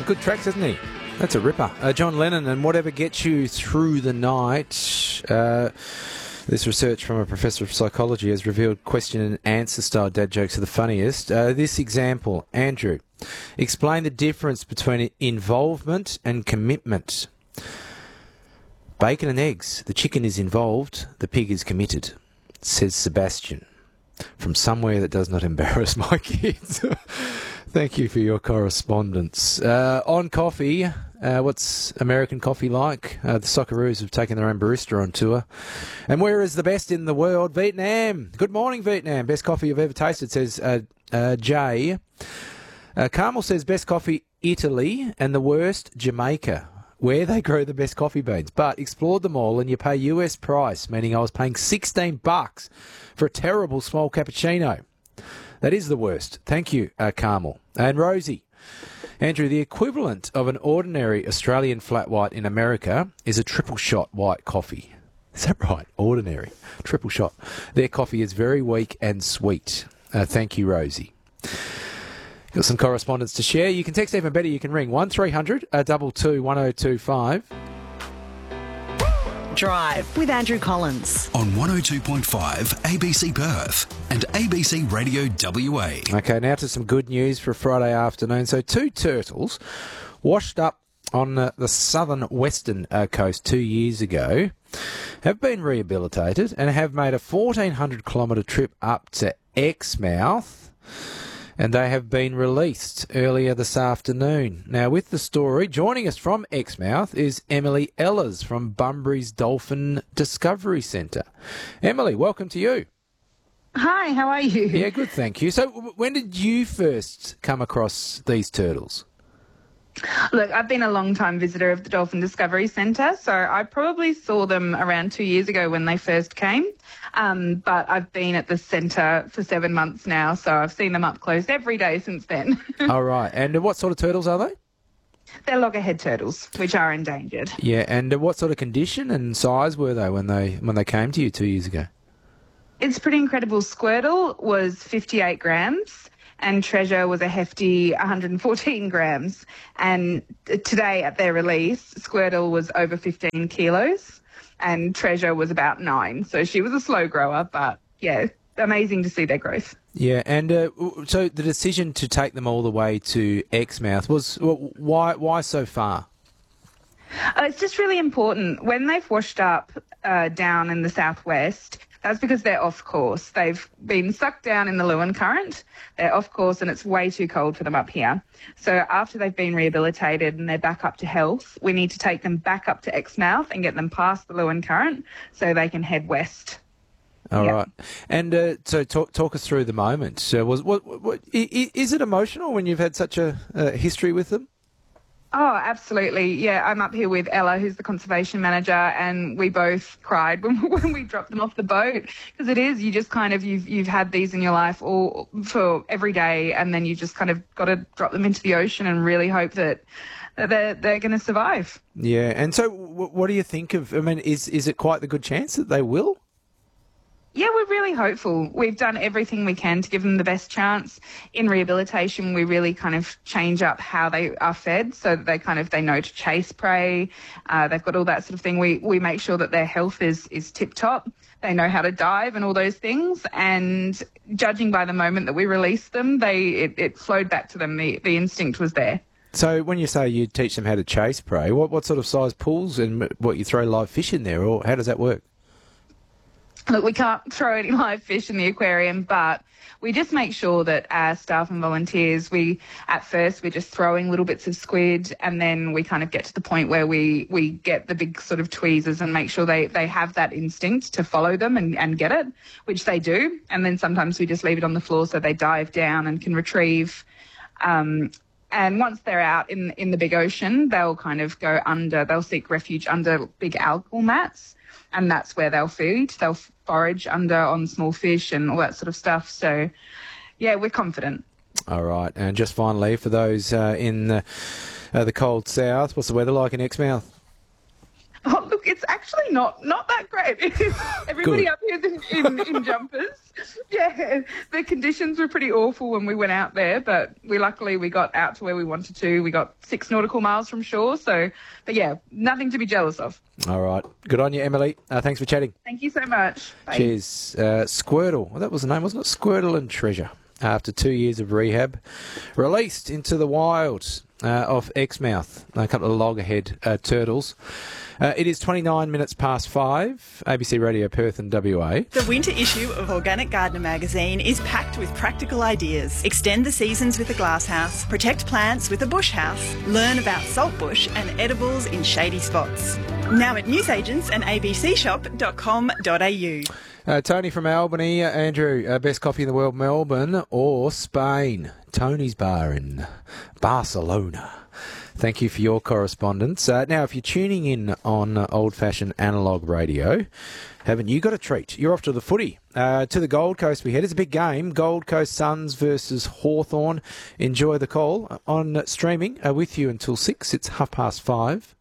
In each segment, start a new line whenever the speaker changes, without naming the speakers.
Good tracks, isn't he? That's a ripper. John Lennon and Whatever Gets You Through the Night. This research from a professor of psychology has revealed question and answer style dad jokes are the funniest. This example, Andrew, explain the difference between involvement and commitment. Bacon and eggs. The chicken is involved, the pig is committed, says Sebastian, from somewhere that does not embarrass my kids. Thank you for your correspondence. On coffee, what's American coffee like? The Socceroos have taken their own barista on tour. And where is the best in the world? Vietnam. Good morning, Vietnam. Best coffee you've ever tasted, says Jay. Carmel says best coffee, Italy, and the worst, Jamaica, where they grow the best coffee beans. But explored them all and you pay US price, meaning I was paying $16 for a terrible small cappuccino. That is the worst. Thank you, Carmel. And Rosie. Andrew, the equivalent of an ordinary Australian flat white in America is a triple shot white coffee. Is that right? Ordinary. Triple shot. Their coffee is very weak and sweet. Thank you, Rosie. Got some correspondence to share. You can text even better. You can ring 1300 222 1025.
Drive with Andrew Collins
on 102.5 ABC Perth and ABC Radio WA.
Okay, now to some good news for Friday afternoon. So 2 turtles washed up on the southern western coast 2 years ago have been rehabilitated and have made a 1,400 kilometre trip up to Exmouth. And they have been released earlier this afternoon. Now, with the story, joining us from Exmouth is Emily Ellers from Bunbury's Dolphin Discovery Centre. Emily, welcome to you.
Hi, how are you?
Yeah, good, thank you. So when did you first come across these turtles?
Look, I've been a long-time visitor of the Dolphin Discovery Centre, so I probably saw them around 2 years ago when they first came. But I've been at the centre for 7 months now, so I've seen them up close every day since then.
All right. And what sort of turtles are they?
They're loggerhead turtles, which are endangered.
Yeah, and what sort of condition and size were they when they came to you 2 years ago?
It's pretty incredible. Squirtle was 58 grams. And Treasure was a hefty 114 grams. And today at their release, Squirtle was over 15 kilos and Treasure was about 9. So she was a slow grower, but yeah, amazing to see their growth.
Yeah, and so the decision to take them all the way to Exmouth was, why so far?
It's just really important. When they've washed up down in the southwest, that's because they're off course. They've been sucked down in the Lewin Current. They're off course and it's way too cold for them up here. So after they've been rehabilitated and they're back up to health, we need to take them back up to Exmouth and get them past the Lewin Current so they can head west.
All right. And so talk us through the moment. So is it emotional when you've had such a history with them?
Oh, absolutely. Yeah, I'm up here with Ella, who's the conservation manager, and we both cried when we dropped them off the boat because it is, you just kind of, you've had these in your life all for every day and then you just kind of got to drop them into the ocean and really hope that they're going to survive.
Yeah, and so what do you think of, I mean, is it quite the good chance that they will?
Yeah, we're really hopeful. We've done everything we can to give them the best chance. In rehabilitation, we really kind of change up how they are fed so that they know to chase prey. They've got all that sort of thing. We make sure that their health is tip-top. They know how to dive and all those things. And judging by the moment that we released them, it flowed back to them. The instinct was there.
So when you say you teach them how to chase prey, what sort of size pools and what you throw live fish in there, or how does that work?
Look, we can't throw any live fish in the aquarium, but we just make sure that our staff and volunteers, at first we're just throwing little bits of squid and then we kind of get to the point where we get the big sort of tweezers and make sure they have that instinct to follow them and get it, which they do. And then sometimes we just leave it on the floor so they dive down and can retrieve. And once they're out in the big ocean, they'll kind of go under, they'll seek refuge under big algal mats. And that's where they'll feed. They'll forage on small fish and all that sort of stuff. So, yeah, we're confident.
All right. And just finally, for those in the cold south, what's the weather like in Exmouth?
Oh, look, it's actually actually not that great. Everybody up here is in jumpers. Yeah, the conditions were pretty awful when we went out there, but luckily we got out to where we wanted to. We got 6 nautical miles from shore, but yeah, nothing to be jealous of.
All right. Good on you, Emily. Thanks for chatting.
Thank you so much. Bye.
Cheers. Squirtle. Well, that was the name, wasn't it? Squirtle and Treasure. After 2 years of rehab, released into the wild off Exmouth, a couple of loggerhead turtles. It is 29 minutes past 5, ABC Radio Perth and WA.
The winter issue of Organic Gardener magazine is packed with practical ideas. Extend the seasons with a glasshouse, protect plants with a bush house, learn about saltbush and edibles in shady spots. Now at newsagents and abcshop.com.au.
Tony from Albany. Andrew, best coffee in the world, Melbourne or Spain? Tony's Bar in Barcelona. Thank you for your correspondence. Now, if you're tuning in on old-fashioned analogue radio, haven't you got a treat? You're off to the footy. To the Gold Coast we head. It's a big game. Gold Coast Suns versus Hawthorn. Enjoy the call on streaming. With you until 6. It's 5:30.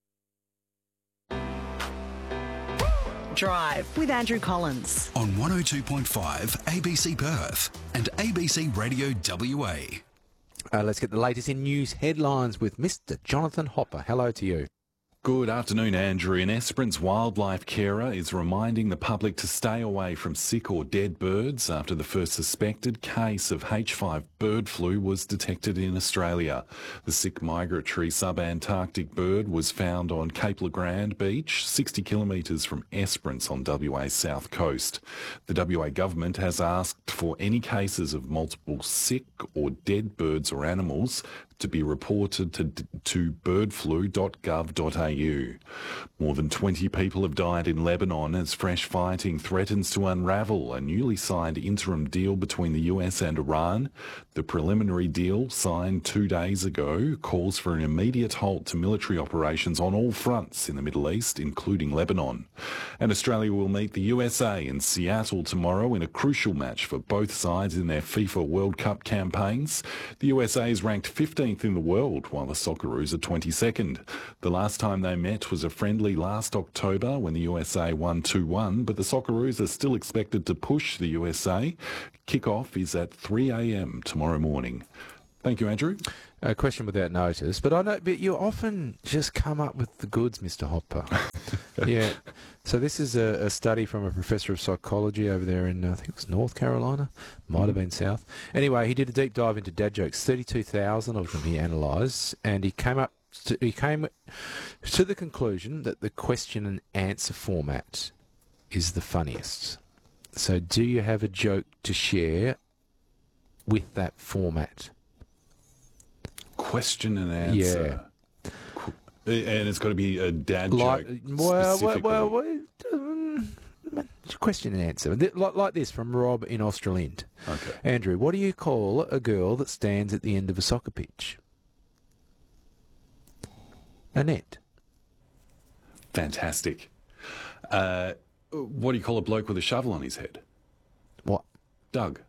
Drive with Andrew Collins.
On 102.5 ABC Perth and ABC Radio WA.
Let's get the latest in news headlines with Mr. Jonathan Hopper. Hello to you.
Good afternoon, Andrew. An Esperance wildlife carer is reminding the public to stay away from sick or dead birds after the first suspected case of H5 bird flu was detected in Australia. The sick migratory subantarctic bird was found on Cape Legrand Beach, 60 kilometres from Esperance on WA's south coast. The WA government has asked for any cases of multiple sick or dead birds or animals to be reported to birdflu.gov.au. More than 20 people have died in Lebanon as fresh fighting threatens to unravel a newly signed interim deal between the US and Iran. The preliminary deal, signed 2 days ago, calls for an immediate halt to military operations on all fronts in the Middle East, including Lebanon. And Australia will meet the USA in Seattle tomorrow in a crucial match for both sides in their FIFA World Cup campaigns. The USA is ranked 15th in the world, while the Socceroos are 22nd. The last time they met was a friendly last October when the USA won 2-1, but the Socceroos are still expected to push the USA. Kick-off is at 3 a.m. tomorrow morning. Thank you, Andrew.
A question without notice, but I know, but you often just come up with the goods, Mr. Hopper. Yeah. So this is a study from a professor of psychology over there in, I think it was North Carolina, might have been South. Anyway, he did a deep dive into dad jokes, 32,000 of them he analysed, and he came to the conclusion that the question and answer format is the funniest. So do you have a joke to share with that format?
Question and answer.
Yeah.
And it's got to be a dad joke specifically.
Question and answer. Like this from Rob in Australind.
Okay.
Andrew, what do you call a girl that stands at the end of a soccer pitch? A net.
Fantastic. What do you call a bloke with a shovel on his head?
What?
Doug.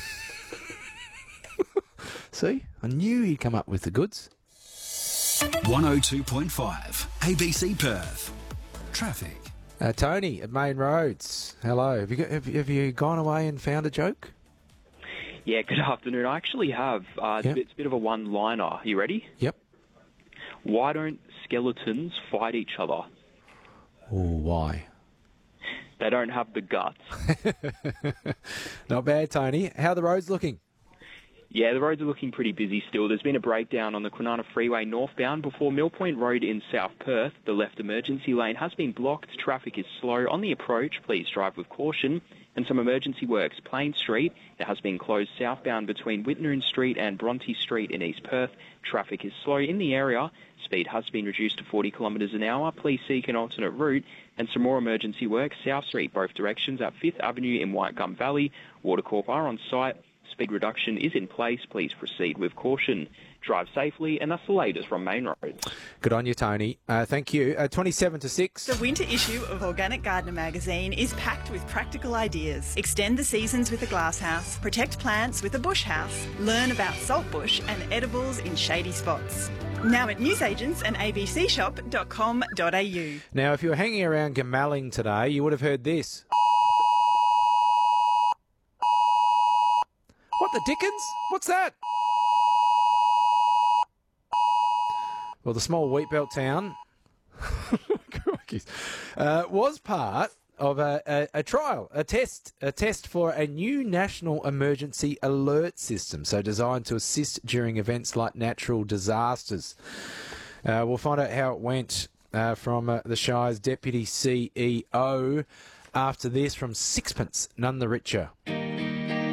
See? I knew he'd come up with the goods.
102.5 ABC Perth. Traffic.
Tony at Main Roads. Hello. Have you gone away and found a joke?
Yeah, good afternoon. I actually have.
Yep.
It's a bit of a one-liner. Are you ready?
Yep.
Why don't skeletons fight each other?
Oh, why?
They don't have the guts.
Not bad, Tony. How are the roads looking?
Yeah, the roads are looking pretty busy still. There's been a breakdown on the Kwinana Freeway northbound before Mill Point Road in South Perth. The left emergency lane has been blocked. Traffic is slow. On the approach, please drive with caution. And some emergency works. Plain Street, it has been closed southbound between Whitnoon Street and Bronte Street in East Perth. Traffic is slow in the area. Speed has been reduced to 40 kilometres an hour. Please seek an alternate route. And some more emergency works. South Street, both directions at 5th Avenue in White Gum Valley. Watercorp are on site. Speed reduction is in place. Please proceed with caution. Drive safely, and that's the latest from Main Roads.
Good on you, Tony. Thank you. 27 to 6.
The winter issue of Organic Gardener magazine is packed with practical ideas. Extend the seasons with a glasshouse, protect plants with a bush house, learn about saltbush and edibles in shady spots. Now at newsagents and abcshop.com.au.
Now, if you were hanging around Gamalling today, you would have heard this. What the dickens? What's that? Well, the small wheatbelt town was part of a trial, a test for a new national emergency alert system, so designed to assist during events like natural disasters. We'll find out how it went from the Shire's Deputy CEO after this from Sixpence, None the Richer.